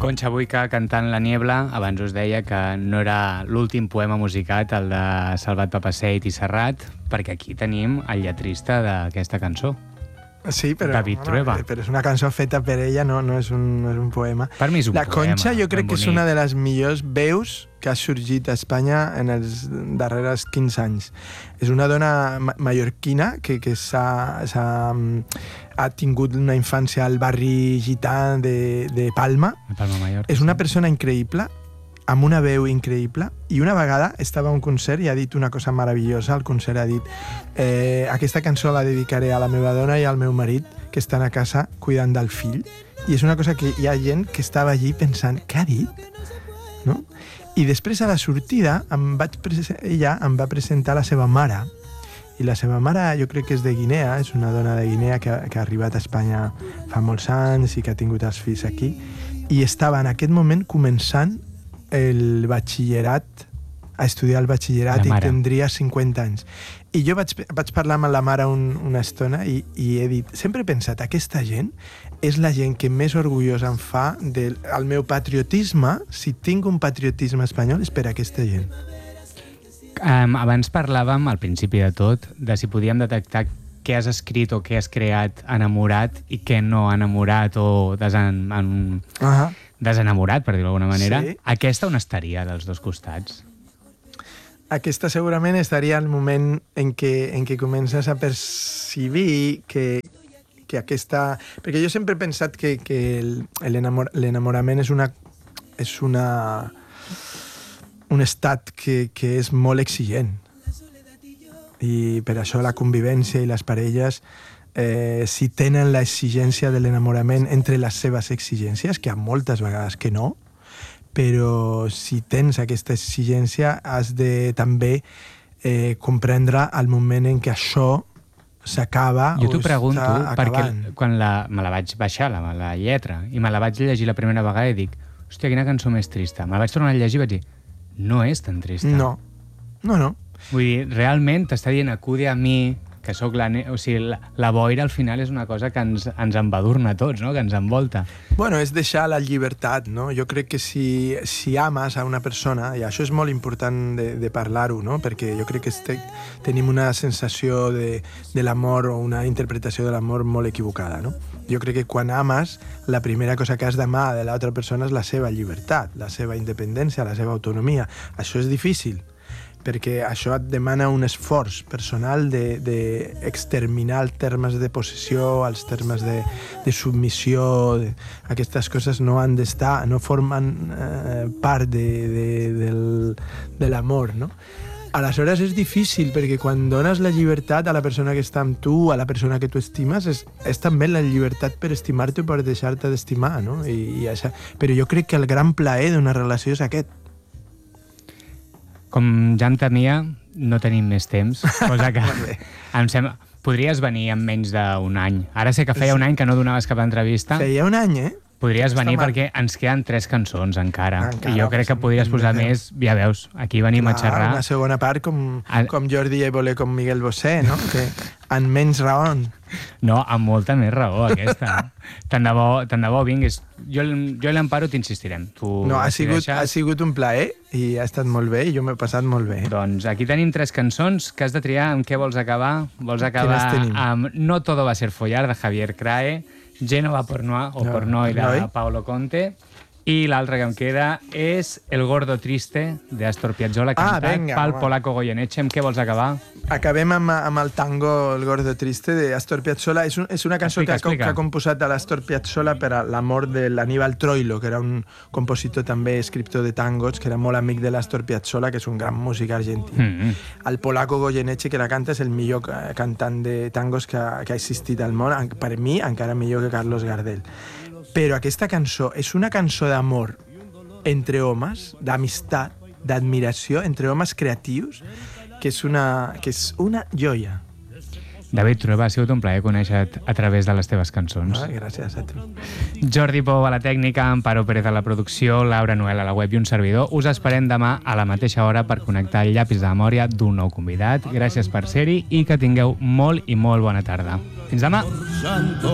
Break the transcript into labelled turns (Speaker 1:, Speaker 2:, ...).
Speaker 1: Concha Buica cantant La Niebla. Abans us deia que no era l'últim poema musicat, el de Salvat Papasseit i Serrat, perquè aquí tenim el lletrista d'aquesta cançó.
Speaker 2: Sí, però,
Speaker 1: David Trueba.
Speaker 2: Però és una cançó feta per ella, no és un poema.
Speaker 1: Per mi és un
Speaker 2: La
Speaker 1: poema.
Speaker 2: Concha jo crec que és
Speaker 1: bonic.
Speaker 2: una de les millors veus que ha sorgit a Espanya en els darrers 15 anys. És una dona mallorquina que ha tingut una infància al barri gità de Palma.
Speaker 1: De Palma de Mallorca.
Speaker 2: És una persona increïble, amb una veu increïble, i una vegada estava a un concert i ha dit una cosa meravellosa. Al concert ha dit aquesta cançó la dedicaré a la meva dona i al meu marit que estan a casa cuidant del fill. I és una cosa que hi ha gent que estava allí pensant, què ha dit? No? I després a la sortida ella em va presentar la seva mare, i la seva mare jo crec que és de Guinea, és una dona de Guinea que ha arribat a Espanya fa molts anys i que ha tingut els fills aquí, i estava en aquest moment començant el batxillerat, a estudiar el batxillerat, i tindria 50 anys. I jo vaig parlar amb la mare una estona i he dit, sempre he pensat, aquesta gent és la gent que més orgullós em fa del meu patriotisme. Si tinc un patriotisme espanyol és per aquesta gent.
Speaker 1: Abans parlàvem, al principi de tot, de si podíem detectar què has escrit o què has creat enamorat i què no enamorat o desenamorat, per dir-ho d'alguna manera.
Speaker 2: Sí.
Speaker 1: Aquesta on estaria, dels dos costats?
Speaker 2: Aquesta segurament estaria al moment en què comences a percibir que aquesta... Perquè jo sempre he pensat que l'enamorament és un estat que és molt exigent. I per això la convivència i les parelles, si tenen l'exigència de l'enamorament entre les seves exigències, que hi ha moltes vegades que no, però si tens aquesta exigència has de també comprendre el moment en què això s'acaba o està acabant.
Speaker 1: Jo t'ho pregunto perquè quan me la vaig baixar, la lletra, i me la vaig llegir la primera vegada i dic, hòstia, quina cançó més trista. Me la vaig tornar a llegir i vaig dir, no és tan trista.
Speaker 2: No.
Speaker 1: Vull dir, realment t'està dient acudi a mi, que sóc la boira al final és una cosa que ens embadurna a tots, no? Que ens envolta.
Speaker 2: Bueno, és deixar la llibertat, no? Jo crec que si ames a una persona, i això és molt important de parlar-ho, no? Perquè jo crec que tenim una sensació de l'amor o una interpretació de l'amor molt equivocada, no? Jo crec que quan ames, la primera cosa que has d'amar de l'altra persona és la seva llibertat, la seva independència, la seva autonomia. Això és difícil, perquè això et demana un esforç personal d'exterminar els termes de possessió, els termes de submissió. Aquestes coses no han d'estar, no formen part de l'amor, no? Aleshores és difícil, perquè quan dones la llibertat a la persona que està amb tu, a la persona que tu estimes, és també la llibertat per estimar-te o per deixar-te d'estimar, no? Però jo crec que el gran plaer d'una relació és aquest.
Speaker 1: Com ja em temia, no tenim més temps, cosa que em sembla... Podries venir en menys d'un any. Ara sé que feia un any que no donaves cap entrevista.
Speaker 2: Feia un any,
Speaker 1: Podries venir perquè ens queden 3 cançons encara. I jo crec que podries posar més, ja veus, aquí venim a xerrar.
Speaker 2: Una segona part com Jordi Évole, com Miguel Bosé, no? Que amb menys raó.
Speaker 1: No, amb molta més raó, aquesta. Tant de bo vinguis. Jo i l'Amparo t'insistirem.
Speaker 2: No, ha sigut un plaer i ha estat molt bé i jo m'he passat molt bé.
Speaker 1: Doncs aquí tenim 3 cançons que has de triar amb què vols acabar. Vols acabar amb No todo va a ser follar, de Javier Crae, Génova Pornoy, de Paolo Conte, i l'altra que em queda és El gordo triste, d'Astor Piazzolla, cantat pel polaco Goyeneche. Amb què vols acabar?
Speaker 2: Acabem amb el tango El gordo triste, d'Astor Piazzolla. És una cançó que ha composat l'Astor Piazzolla per a l'amor de l'Aníbal Troilo, que era un compositor també, escriptor de tangos, que era molt amic de l'Astor Piazzolla, que és un gran músic argentí. El polaco Goyeneche, que la canta, és el millor cantant de tangos que ha existit al món, per mi encara millor que Carlos Gardel. Però aquesta cançó és una cançó d'amor entre homes, d'amistat, d'admiració, entre homes creatius, que és una joia.
Speaker 1: David Trueba, ha sigut un plaer conèixer-te a través de les teves cançons.
Speaker 2: Gràcies a tu.
Speaker 1: Jordi Pou a la tècnica, Amparo Pérez a la producció, Laura Noel a la web i un servidor. Us esperem demà a la mateixa hora per connectar el llapis de memòria d'un nou convidat. Gràcies per ser-hi i que tingueu molt i molt bona tarda. Fins demà!